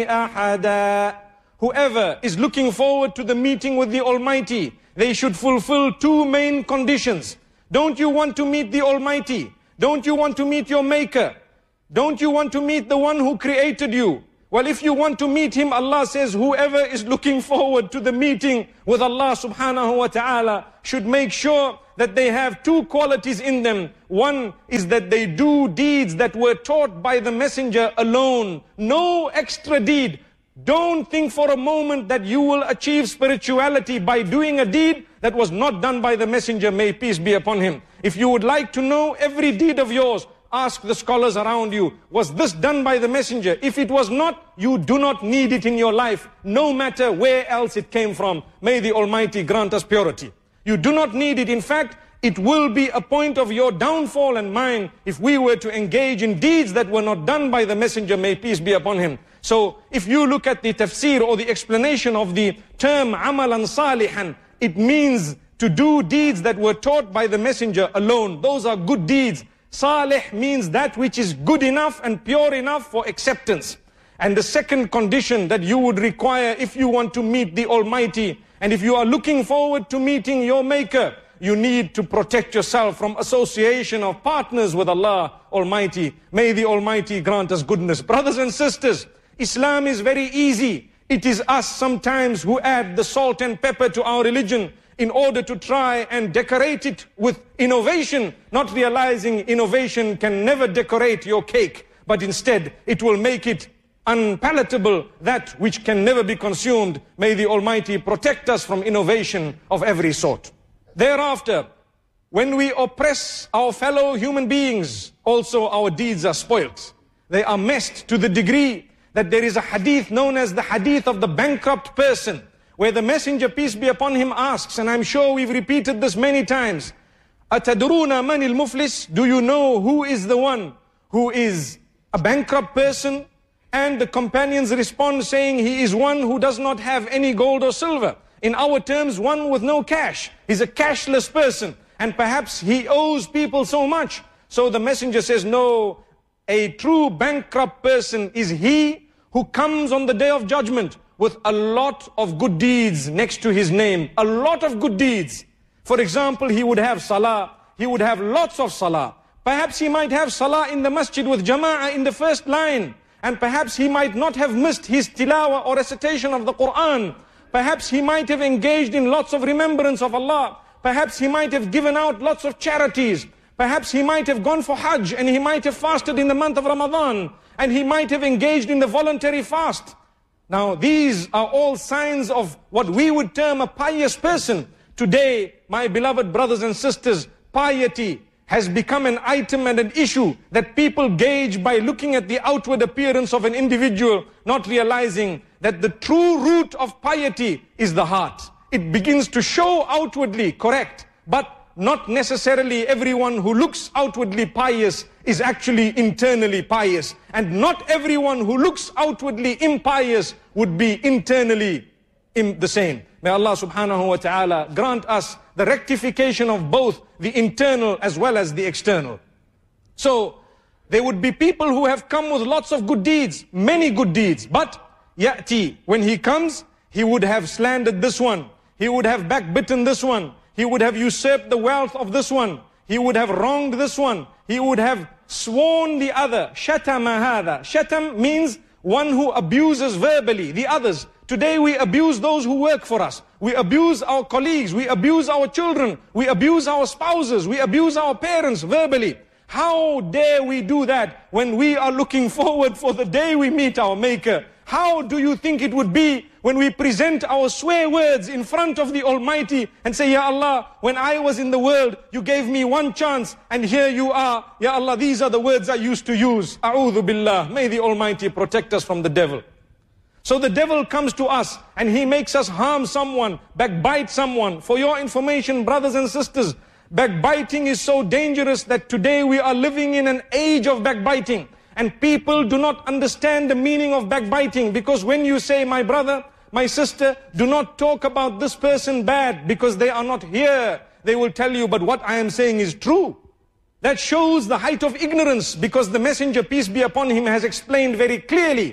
أحدا. Whoever is looking forward to the meeting with the Almighty, they should fulfill two main conditions. Don't you want to meet the Almighty? Don't you want to meet your Maker? Don't you want to meet the one who created you? Well, if you want to meet Him, Allah says, whoever is looking forward to the meeting with Allah subhanahu wa ta'ala should make sure that they have two qualities in them. One is that they do deeds that were taught by the Messenger alone. No extra deed. Don't think for a moment that you will achieve spirituality by doing a deed that was not done by the Messenger, may peace be upon him. If you would like to know every deed of yours, ask the scholars around you, was this done by the Messenger? If it was not, you do not need it in your life, no matter where else it came from. May the Almighty grant us purity. You do not need it. In fact, it will be a point of your downfall and mine if we were to engage in deeds that were not done by the Messenger, may peace be upon him. So if you look at the tafsir or the explanation of the term amalan salihan, it means to do deeds that were taught by the Messenger alone. Those are good deeds. Salih means that which is good enough and pure enough for acceptance. And the second condition that you would require if you want to meet the Almighty, and if you are looking forward to meeting your Maker, you need to protect yourself from association of partners with Allah Almighty. May the Almighty grant us goodness. Brothers and sisters, Islam is very easy. It is us sometimes who add the salt and pepper to our religion in order to try and decorate it with innovation, not realizing innovation can never decorate your cake, but instead it will make it unpalatable, that which can never be consumed. May the Almighty protect us from innovation of every sort. Thereafter, when we oppress our fellow human beings, also our deeds are spoilt. They are messed to the degree that there is a hadith known as the hadith of the bankrupt person, where the Messenger, peace be upon him, asks, and I'm sure we've repeated this many times, Atadruna manil muflis? Do you know who is the one who is a bankrupt person? And the companions respond saying, he is one who does not have any gold or silver. In our terms, one with no cash. He's a cashless person, and perhaps he owes people so much. So the Messenger says, no, a true bankrupt person is he who comes on the day of judgment with a lot of good deeds next to his name. A lot of good deeds. For example, he would have salah. He would have lots of salah. Perhaps he might have salah in the masjid with jama'ah in the first line. And perhaps he might not have missed his tilawah or recitation of the Quran. Perhaps he might have engaged in lots of remembrance of Allah. Perhaps he might have given out lots of charities. Perhaps he might have gone for Hajj, and he might have fasted in the month of Ramadan. And he might have engaged in the voluntary fast. Now these are all signs of what we would term a pious person. Today, my beloved brothers and sisters, piety has become an item and an issue that people gauge by looking at the outward appearance of an individual, not realizing that the true root of piety is the heart. It begins to show outwardly, correct, but not necessarily everyone who looks outwardly pious is actually internally pious. And not everyone who looks outwardly impious would be internally the same. May Allah subhanahu wa ta'ala grant us the rectification of both the internal as well as the external. So, there would be people who have come with lots of good deeds, many good deeds, but ya'ti, when he comes, he would have slandered this one, he would have backbitten this one, he would have usurped the wealth of this one, he would have wronged this one, he would have sworn the other. Shatama hadha. Shatam means one who abuses verbally the others. Today we abuse those who work for us. We abuse our colleagues. We abuse our children. We abuse our spouses. We abuse our parents verbally. How dare we do that when we are looking forward for the day we meet our Maker? How do you think it would be when we present our swear words in front of the Almighty and say, Ya Allah, when I was in the world, you gave me one chance, and here you are. Ya Allah, these are the words I used to use. A'udhu billah. May the Almighty protect us from the devil. So the devil comes to us and he makes us harm someone, backbite someone. For your information, brothers and sisters, backbiting is so dangerous that today we are living in an age of backbiting. And people do not understand the meaning of backbiting, because when you say, my brother, my sister, do not talk about this person bad because they are not here, they will tell you, but what I am saying is true. That shows the height of ignorance, because the Messenger, peace be upon him, has explained very clearly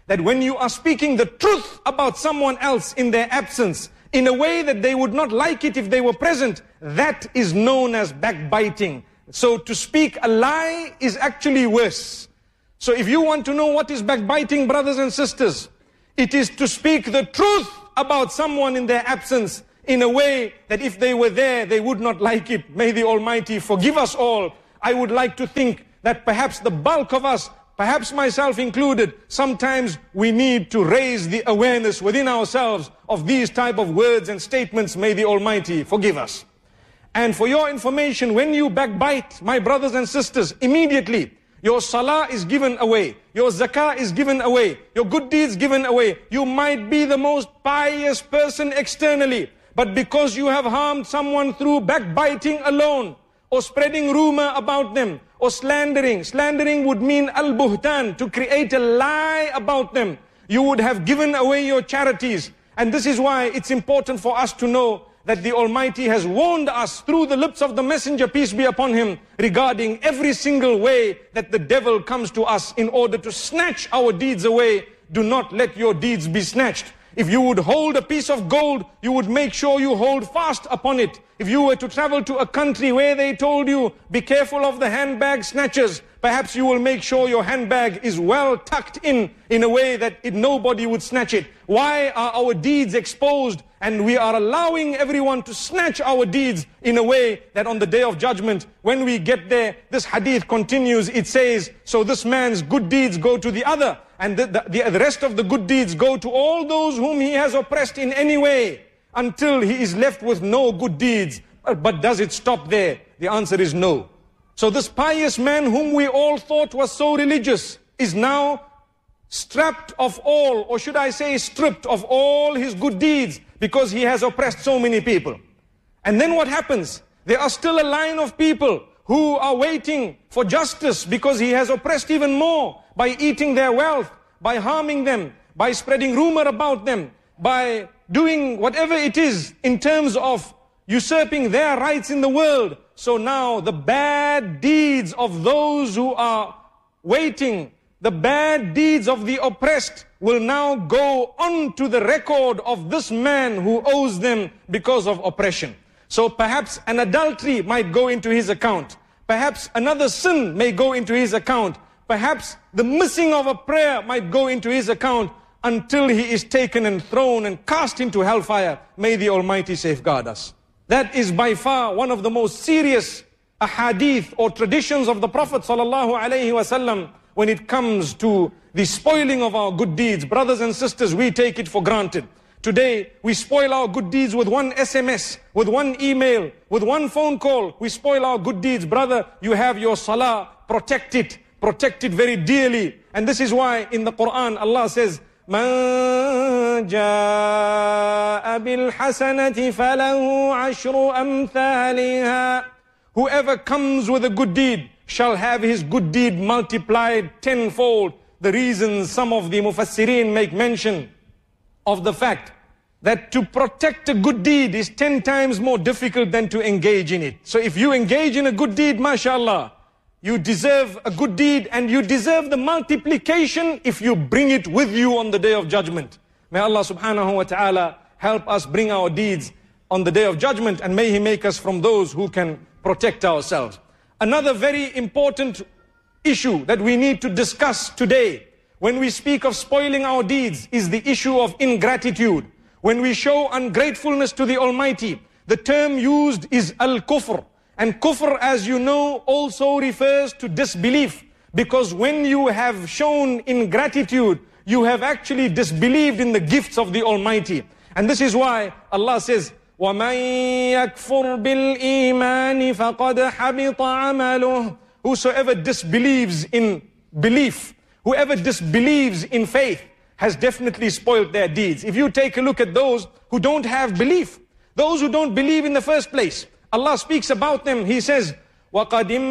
that when you are speaking the truth about someone else in their absence, in a way that they would not like it if they were present, that is known as backbiting. So to speak a lie is actually worse. So if you want to know what is backbiting, brothers and sisters, it is to speak the truth about someone in their absence in a way that if they were there, they would not like it. May the Almighty forgive us all. I would like to think that perhaps the bulk of us, perhaps myself included, sometimes we need to raise the awareness within ourselves of these type of words and statements. May the Almighty forgive us. And for your information, when you backbite, my brothers and sisters, immediately your salah is given away, your zakah is given away, your good deeds given away. You might be the most pious person externally, but because you have harmed someone through backbiting alone, or spreading rumor about them, or slandering. Slandering would mean al-buhtan, to create a lie about them. You would have given away your charities. And this is why it's important for us to know that the Almighty has warned us through the lips of the Messenger, peace be upon him, regarding every single way that the devil comes to us in order to snatch our deeds away. Do not let your deeds be snatched. If you would hold a piece of gold, you would make sure you hold fast upon it. If you were to travel to a country where they told you, be careful of the handbag snatchers, perhaps you will make sure your handbag is well tucked in a way that nobody would snatch it. Why are our deeds exposed and we are allowing everyone to snatch our deeds in a way that on the day of judgment, when we get there, this hadith continues, it says, so this man's good deeds go to the other, and the rest of the good deeds go to all those whom he has oppressed in any way, until he is left with no good deeds. But does it stop there? The answer is no. So this pious man whom we all thought was so religious is now stripped of all, or should I say stripped of all his good deeds, because he has oppressed so many people. And then what happens? There are still a line of people who are waiting for justice because he has oppressed even more by eating their wealth, by harming them, by spreading rumor about them, by doing whatever it is in terms of usurping their rights in the world. So now the bad deeds of those who are waiting, the bad deeds of the oppressed will now go on to the record of this man who owes them because of oppression. So perhaps an adultery might go into his account. Perhaps another sin may go into his account. Perhaps the missing of a prayer might go into his account, until he is taken and thrown and cast into hellfire. May the Almighty safeguard us. That is by far one of the most serious ahadith or traditions of the Prophet ﷺ when it comes to the spoiling of our good deeds. Brothers and sisters, we take it for granted. Today, we spoil our good deeds with one SMS, with one email, with one phone call. We spoil our good deeds. Brother, you have your salah, protect it very dearly. And this is why in the Quran, Allah says, مَنْ جَاءَ بِالْحَسَنَةِ فَلَهُ عَشْرُ أَمْثَالِهَا. Whoever comes with a good deed shall have his good deed multiplied tenfold. The reason some of the Mufassirin make mention of the fact that to protect a good deed is 10 times more difficult than to engage in it. So if you engage in a good deed, mashallah, you deserve a good deed, and you deserve the multiplication if you bring it with you on the day of judgment. May Allah subhanahu wa ta'ala help us bring our deeds on the day of judgment, and may He make us from those who can protect ourselves. Another very important issue that we need to discuss today when we speak of spoiling our deeds is the issue of ingratitude. When we show ungratefulness to the Almighty, the term used is al-kufr. And kufr, as you know, also refers to disbelief. Because when you have shown ingratitude, you have actually disbelieved in the gifts of the Almighty. And this is why Allah says, وَمَنْ يَكْفُرْ بِالْإِيمَانِ فَقَدْ حَبِطَ عَمَلُهُ. Whosoever disbelieves in belief, whoever disbelieves in faith, has definitely spoiled their deeds. If you take a look at those who don't have belief, those who don't believe in the first place, Allah speaks about them. He says, وَقَدِمْ